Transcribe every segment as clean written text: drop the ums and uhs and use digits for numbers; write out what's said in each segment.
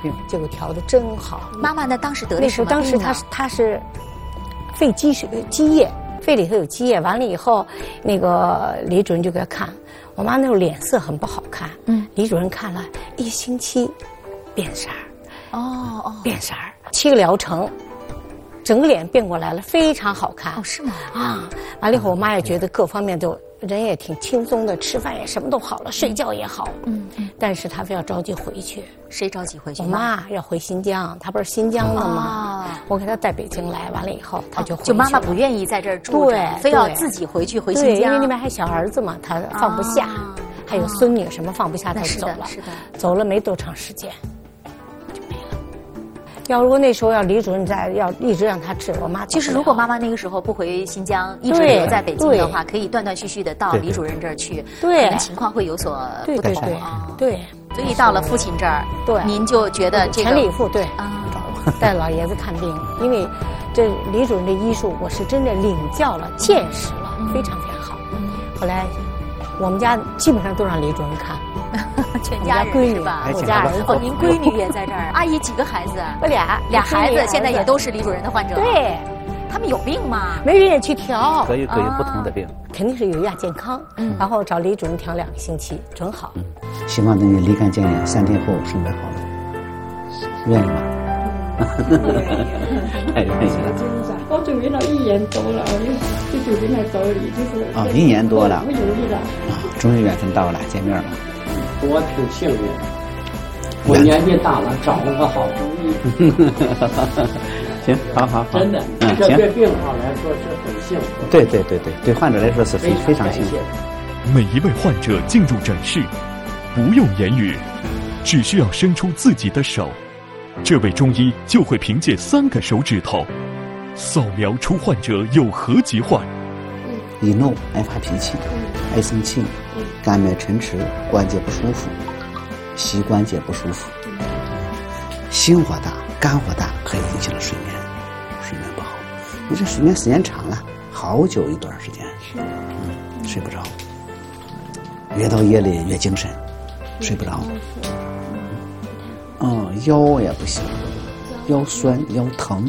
病， 结果调的真好。 妈妈呢，当时得的那时候当时她是肺积液，肺里头有积液。完了以后，那个李主任就给她看，我妈那时候脸色很不好看。李主任看了1星期，变色儿。变色儿，7个疗程。整个脸变过来了，非常好看。 哦，是吗？ 啊，完了以后，我妈也觉得各方面都人也挺轻松的，吃饭也什么都好了，睡觉也好。但是她非要着急回去。 谁着急回去？ 我妈要回新疆，她不是新疆的吗？我给她带北京来，完了以后她就回去了。 就妈妈不愿意在这儿住着，非要自己回新疆。 对，因为那边还小儿子嘛，她放不下，还有孙女什么放不下，她就走了。 是的， 走了没多长时间。如果那时候李主任要一直让他治，我妈就是如果妈妈那个时候不回新疆，一直留在北京的话，可以断断续续的到李主任这儿去， 对， 可能情况会有所不同啊。 对， 所以到了父亲这儿，对，您就觉得这个全力以赴，对，带老爷子看病，因为这李主任的医术，我是真的领教了、见识了，非常非常好。后来我们家基本上都让李主任看。 全家人是吧？ 我家儿子哦，您闺女也在这儿。阿姨几个孩子？ 我俩孩子，现在也都是李主任的患者。 对， 他们有病吗？ 没人也去调， 各有不同的病， 肯定是有亚健康。然后找李主任调2个星期，准好。 希望等你立竿见影，3天后生病好了，愿意吗？太愿意了。 我住院了1年多了，就住进来找你，就是 1年多了， 不容易了。 终于缘分到了，见面了。 我挺幸运，我年纪大了，找了个好中医。 行，好， 真的，这对病号来说是很幸福。 对患者来说是非常幸福。 每一位患者进入诊室，不用言语，只需要伸出自己的手，这位中医就会凭借3个手指头，扫描出患者有何疾患。 易怒、爱发脾气、爱生气、肝脉沉迟、关节不舒服、膝关节不舒服、心火大、肝火大，可以引起了睡眠不好。你这睡眠时间长了，好久一段时间，睡不着，越到夜里越精神，睡不着。腰也不行，腰酸腰疼，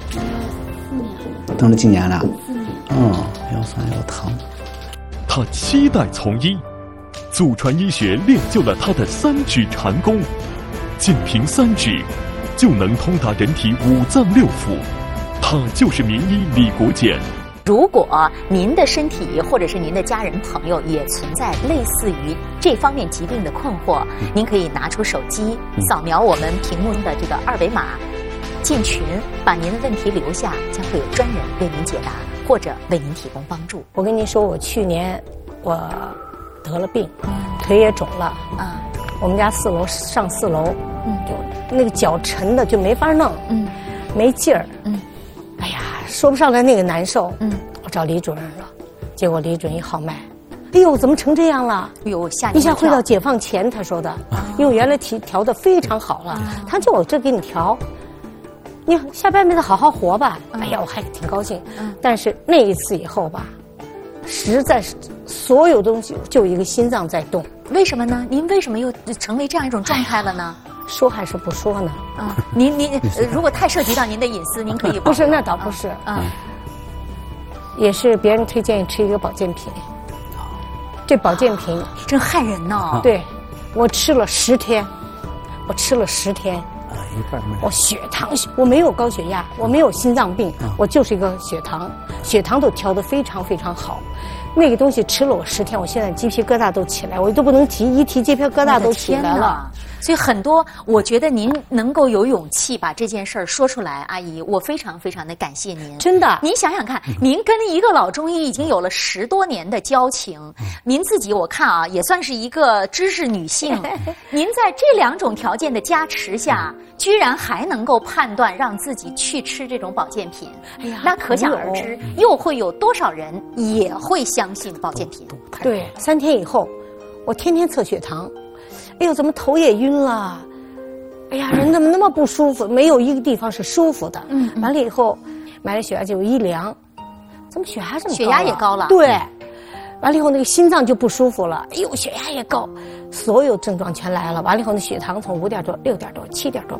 疼了几年了。腰酸腰疼。 他7代从医，祖传医学练就了他的3指禅功，仅凭3指就能通达人体5脏6腑。他就是名医李国简。 如果您的身体或者是您的家人朋友也存在类似于这方面疾病的困惑，您可以拿出手机扫描我们屏幕的这个2维码，进群，把您的问题留下，将会有专人为您解答或者为您提供帮助。 我跟您说，我去年我得了病，腿也肿了我们家4楼上4楼，就那个脚沉的就没法弄，没劲儿，哎呀，说不上来那个难受，我找李主任了，结果李主任一号脉，哎呦，怎么成这样了？ 吓一下回到解放前，他说的，因为原来调的非常好了，他就我这给你调，你下半辈子好好活吧。哎呀，我还挺高兴，但是那一次以后吧，实在是所有东西就一个心脏在动。 为什么呢？您为什么又成为这样一种状态了呢？ 说还是不说呢？ 您如果太涉及到您的隐私，您可以不是，那倒不是也是别人推荐吃一个保健品。这保健品真害人呢。 对，我吃了10天，我血糖，我没有高血压，我没有心脏病，我就是一个血糖都调得非常非常好。那个东西吃了我10天，我现在鸡皮疙瘩都起来，我都不能提，一提鸡皮疙瘩都起来了。 所以很多，我觉得您能够有勇气把这件事儿说出来，阿姨，我非常非常的感谢您。 真的， 您想想看，您跟一个老中医已经有了10多年的交情，您自己我看啊，也算是一个知识女性。您在这2种条件的加持下，居然还能够判断让自己去吃这种保健品，那可想而知，又会有多少人也会相信保健品？ 对，3天以后，我天天测血糖。哎呦，怎么头也晕了？哎呀，人怎么那么不舒服？没有一个地方是舒服的。完了以后，买了血压计一量，怎么血压这么高？ 血压也高了。 对，完了以后那个心脏就不舒服了。哎呦，血压也高，所有症状全来了。完了以后那血糖从5点多、6点多、7点多